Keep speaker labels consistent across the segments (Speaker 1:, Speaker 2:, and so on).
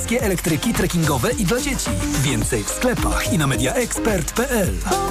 Speaker 1: wszystkie elektryki trekkingowe i dla dzieci. Więcej w sklepach i na mediaexpert.pl.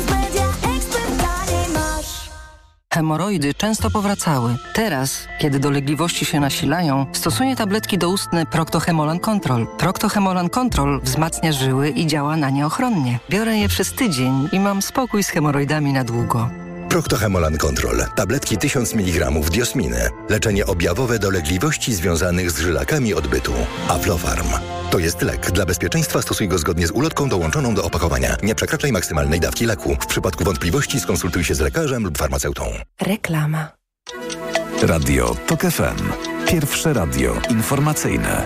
Speaker 2: Hemoroidy często powracały. Teraz, kiedy dolegliwości się nasilają, stosuję tabletki doustne Procto-Hemolan Control. Procto-Hemolan Control wzmacnia żyły i działa na nie ochronnie. Biorę je przez tydzień i mam spokój z hemoroidami na długo.
Speaker 3: Procto-Hemolan Control. Tabletki 1000 mg diosminy. Leczenie objawowe dolegliwości związanych z żylakami odbytu. Aflofarm. To jest lek. Dla bezpieczeństwa stosuj go zgodnie z ulotką dołączoną do opakowania. Nie przekraczaj maksymalnej dawki leku. W przypadku wątpliwości skonsultuj się z lekarzem lub farmaceutą.
Speaker 2: Reklama.
Speaker 4: Radio TOK FM. Pierwsze radio informacyjne.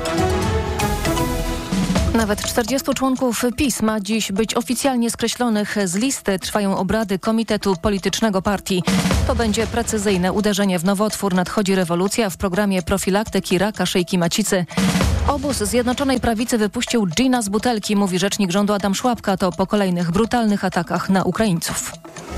Speaker 5: Nawet 40 członków PiS ma dziś być oficjalnie skreślonych z listy. Trwają obrady Komitetu Politycznego Partii. To będzie precyzyjne uderzenie w nowotwór. Nadchodzi rewolucja w programie profilaktyki raka szyjki macicy. Obóz Zjednoczonej Prawicy wypuścił dżina z butelki, mówi rzecznik rządu Adam Szłapka. To po kolejnych brutalnych atakach na Ukraińców.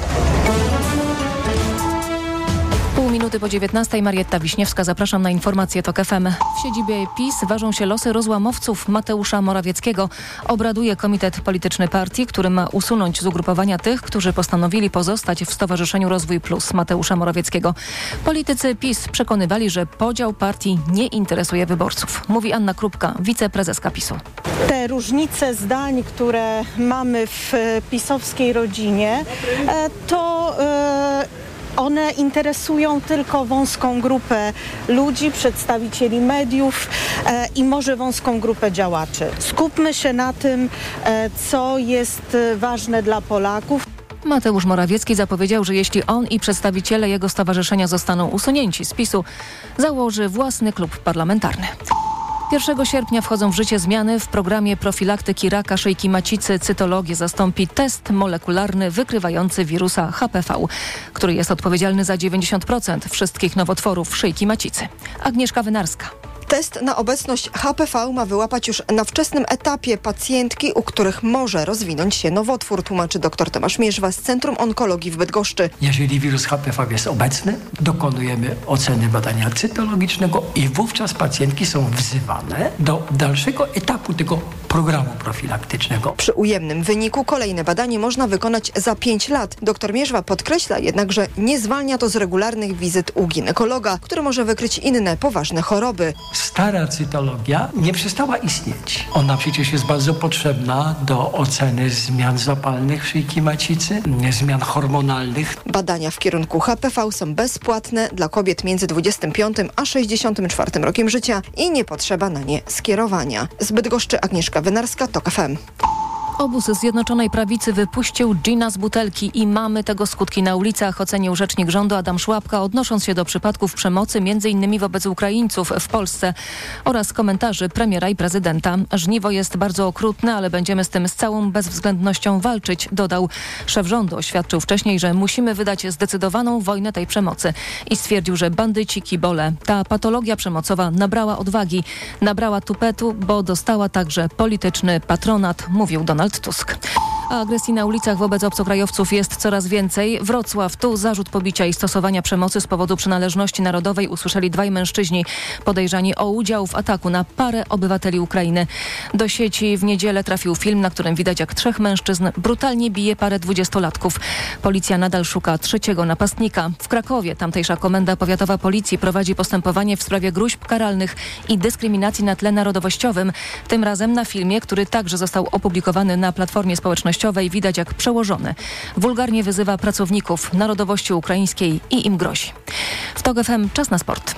Speaker 5: Pół minuty po 19:00, Marietta Wiśniewska, zapraszam na informacje TOK FM. W siedzibie PiS ważą się losy rozłamowców Mateusza Morawieckiego. Obraduje Komitet Polityczny Partii, który ma usunąć z ugrupowania tych, którzy postanowili pozostać w Stowarzyszeniu Rozwój Plus Mateusza Morawieckiego. Politycy PiS przekonywali, że podział partii nie interesuje wyborców. Mówi Anna Krupka, wiceprezeska PiS-u.
Speaker 6: Te różnice zdań, które mamy w pisowskiej rodzinie, to one interesują tylko wąską grupę ludzi, przedstawicieli mediów i może wąską grupę działaczy. Skupmy się na tym, co jest ważne dla Polaków.
Speaker 5: Mateusz Morawiecki zapowiedział, że jeśli on i przedstawiciele jego stowarzyszenia zostaną usunięci z PiS-u, założy własny klub parlamentarny. 1 sierpnia wchodzą w życie zmiany w programie profilaktyki raka szyjki macicy. Cytologię zastąpi test molekularny wykrywający wirusa HPV, który jest odpowiedzialny za 90% wszystkich nowotworów szyjki macicy. Agnieszka Wynarska.
Speaker 7: Test na obecność HPV ma wyłapać już na wczesnym etapie pacjentki, u których może rozwinąć się nowotwór, tłumaczy dr Tomasz Mierzwa z Centrum Onkologii w Bydgoszczy.
Speaker 8: Jeżeli wirus HPV jest obecny, dokonujemy oceny badania cytologicznego i wówczas pacjentki są wzywane do dalszego etapu tego programu profilaktycznego.
Speaker 7: Przy ujemnym wyniku kolejne badanie można wykonać za 5 lat. Dr Mierzwa podkreśla jednak, że nie zwalnia to z regularnych wizyt u ginekologa, który może wykryć inne poważne choroby.
Speaker 8: Stara cytologia nie przestała istnieć. Ona przecież jest bardzo potrzebna do oceny zmian zapalnych szyjki macicy, zmian hormonalnych.
Speaker 7: Badania w kierunku HPV są bezpłatne dla kobiet między 25 a 64 rokiem życia i nie potrzeba na nie skierowania. Z Bydgoszczy Agnieszka Wynarska, TOK FM.
Speaker 5: Obóz Zjednoczonej Prawicy wypuścił dżina z butelki i mamy tego skutki na ulicach, ocenił rzecznik rządu Adam Szłapka, odnosząc się do przypadków przemocy m.in. wobec Ukraińców w Polsce oraz komentarzy premiera i prezydenta. Żniwo jest bardzo okrutne, ale będziemy z tym z całą bezwzględnością walczyć, dodał. Szef rządu oświadczył wcześniej, że musimy wydać zdecydowaną wojnę tej przemocy i stwierdził, że bandyci, kibole, ta patologia przemocowa nabrała odwagi, nabrała tupetu, bo dostała także polityczny patronat, mówił Donald Tusk. A agresji na ulicach wobec obcokrajowców jest coraz więcej. Wrocław, tu zarzut pobicia i stosowania przemocy z powodu przynależności narodowej usłyszeli 2 mężczyźni podejrzani o udział w ataku na parę obywateli Ukrainy. Do sieci w niedzielę trafił film, na którym widać, jak 3 mężczyzn brutalnie bije parę 20-latków. Policja nadal szuka 3. napastnika. W Krakowie tamtejsza komenda powiatowa policji prowadzi postępowanie w sprawie gróźb karalnych i dyskryminacji na tle narodowościowym. Tym razem na filmie, który także został opublikowany na platformie społecznościowej, widać, jak przełożony wulgarnie wyzywa pracowników narodowości ukraińskiej i im grozi. W TOK FM czas na sport.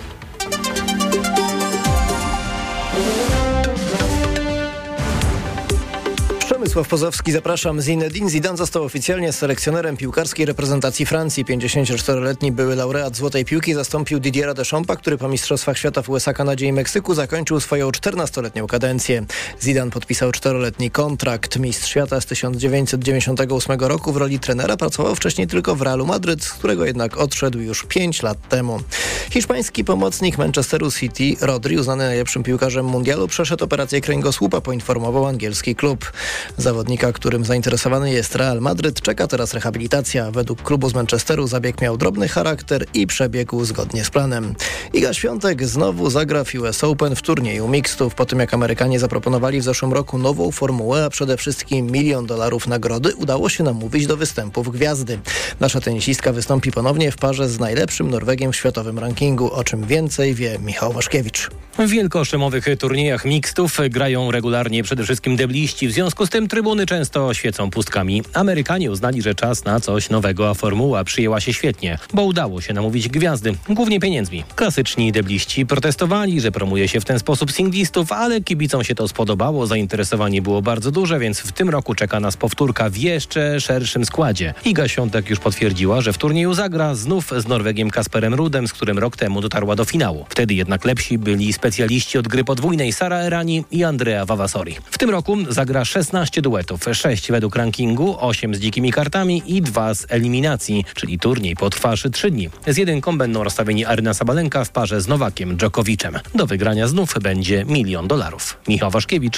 Speaker 9: Przemysław Pozowski, zapraszam. Zinedine Zidane został oficjalnie selekcjonerem piłkarskiej reprezentacji Francji. 54-letni były laureat Złotej Piłki zastąpił Didiera Deschampa, który po Mistrzostwach Świata w USA, Kanadzie i Meksyku zakończył swoją 14-letnią kadencję. Zidane podpisał 4-letni kontrakt. Mistrz świata z 1998 roku w roli trenera pracował wcześniej tylko w Realu Madryt, z którego jednak odszedł już 5 lat temu. Hiszpański pomocnik Manchesteru City, Rodri, uznany najlepszym piłkarzem mundialu, przeszedł operację kręgosłupa, poinformował angielski klub. Zawodnika, którym zainteresowany jest Real Madryt, czeka teraz rehabilitacja. Według klubu z Manchesteru zabieg miał drobny charakter i przebiegł zgodnie z planem. Iga Świątek znowu zagra w US Open w turnieju mixtów. Po tym jak Amerykanie zaproponowali w zeszłym roku nową formułę, a przede wszystkim $1 milion nagrody, udało się namówić do występów gwiazdy. Nasza tenisistka wystąpi ponownie w parze z najlepszym Norwegiem w światowym rankingu. O czym więcej wie Michał Waszkiewicz.
Speaker 10: W wielkoszemowych turniejach mixtów grają regularnie przede wszystkim debliści. W związku z tym trybuny często świecą pustkami. Amerykanie uznali, że czas na coś nowego, a formuła przyjęła się świetnie, bo udało się namówić gwiazdy, głównie pieniędzmi. Klasyczni debliści protestowali, że promuje się w ten sposób singlistów, ale kibicom się to spodobało. Zainteresowanie było bardzo duże, więc w tym roku czeka nas powtórka w jeszcze szerszym składzie. Iga Świątek już potwierdziła, że w turnieju zagra znów z Norwegiem Kasperem Rudem, z którym rok temu dotarła do finału. Wtedy jednak lepsi byli specjaliści od gry podwójnej Sara Errani i Andrea Vavasori. W tym roku zagra 16 duetów, 6 według rankingu, 8 z dzikimi kartami i 2 z eliminacji, czyli turniej potrwa aż 3 dni. Z jedynką będą rozstawieni Aryna Sabalenka w parze z Nowakiem Dżokowiczem. Do wygrania znów będzie $1 milion. Michał Waszkiewicz,